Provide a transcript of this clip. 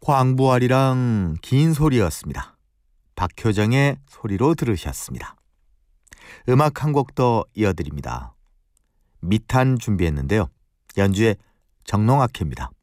광부알이랑 긴 소리였습니다. 박효정의 소리로 들으셨습니다. 음악 한 곡 더 이어드립니다. 미탄 준비했는데요. 연주의 정농학회입니다.